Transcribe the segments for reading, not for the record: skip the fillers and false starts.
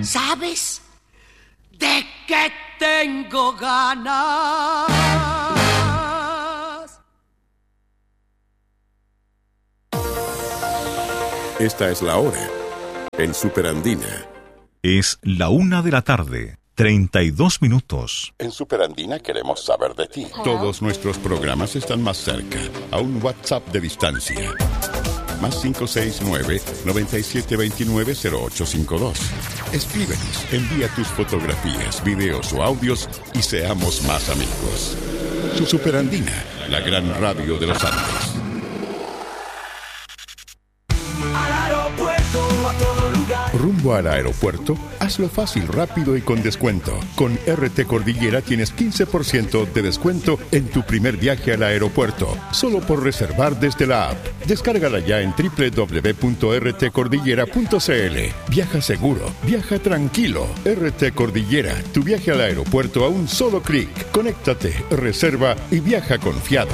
¿Sabes de qué tengo ganas? Esta es la hora en Super Andina. Es la 1:32 p.m. En Super Andina queremos saber de ti. Todos nuestros programas están más cerca, a un WhatsApp de distancia. Más 569-9729-0852. Escríbenos, envía tus fotografías, videos o audios y seamos más amigos. Super Andina, la gran radio de los Andes. Rumbo al aeropuerto, hazlo fácil, rápido y con descuento. Con RT Cordillera tienes 15% de descuento en tu primer viaje al aeropuerto, solo por reservar desde la app. Descárgala ya en www.rtcordillera.cl. Viaja seguro, viaja tranquilo. RT Cordillera, tu viaje al aeropuerto a un solo clic. Conéctate, reserva y viaja confiado.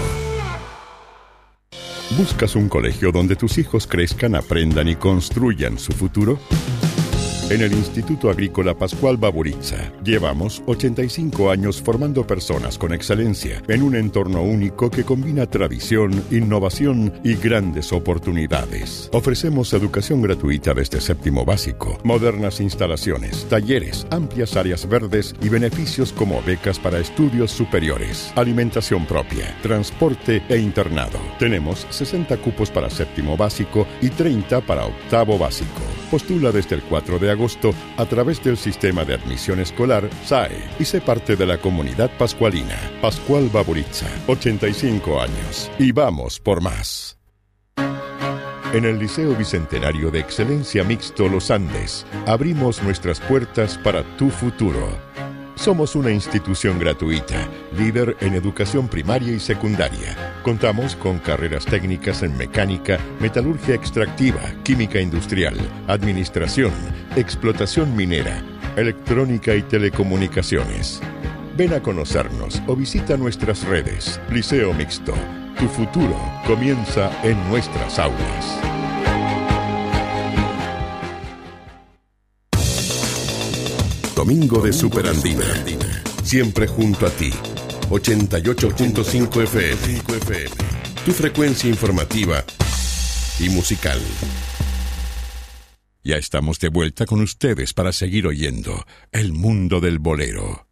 ¿Buscas un colegio donde tus hijos crezcan, aprendan y construyan su futuro? En el Instituto Agrícola Pascual Baburitza llevamos 85 años formando personas con excelencia en un entorno único que combina tradición, innovación y grandes oportunidades. Ofrecemos educación gratuita desde séptimo básico, modernas instalaciones, talleres, amplias áreas verdes y beneficios como becas para estudios superiores, alimentación propia, transporte e internado. Tenemos 60 cupos para séptimo básico y 30 para octavo básico. Postula desde el 4 de agosto a través del sistema de admisión escolar SAE y sé parte de la comunidad pascualina. Pascual Baburitza, 85 años. Y vamos por más. En el Liceo Bicentenario de Excelencia Mixto Los Andes, abrimos nuestras puertas para tu futuro. Somos una institución gratuita, líder en educación primaria y secundaria. Contamos con carreras técnicas en mecánica, metalurgia extractiva, química industrial, administración, explotación minera, electrónica y telecomunicaciones. Ven a conocernos o visita nuestras redes. Liceo Mixto, tu futuro comienza en nuestras aulas. Domingo de Super Andina. Siempre junto a ti. 88.5 FM. Tu frecuencia informativa y musical. Ya estamos de vuelta con ustedes para seguir oyendo el mundo del bolero.